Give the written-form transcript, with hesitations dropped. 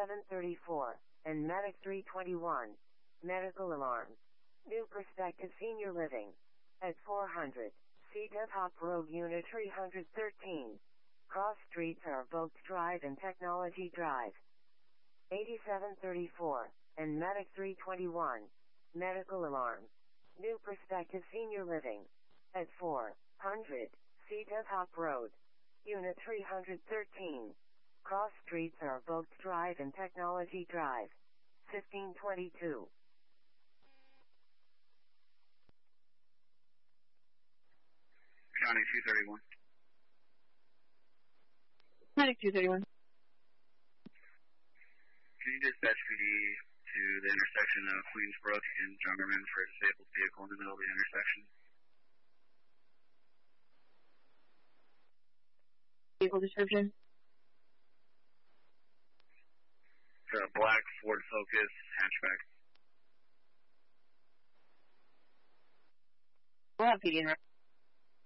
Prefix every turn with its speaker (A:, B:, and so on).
A: 8734, and Medic 321. Medical alarm. New Perspective Senior Living. At 400, Cedar Hop Road, Unit 313. Cross streets are Boat Drive and Technology Drive. 8734, and Medic 321. Medical alarm. New Perspective Senior Living. At 400, Cedar Hop Road, Unit 313. Cross streets are Boat Drive and Technology Drive. 1522.
B: County 231.
C: Medic 231.
B: Can you dispatch PD to the intersection of Queensbrook and Jungerman for a disabled vehicle in the middle of the intersection?
C: Vehicle description?
B: It's a black Ford Focus hatchback.
C: We'll have PD in.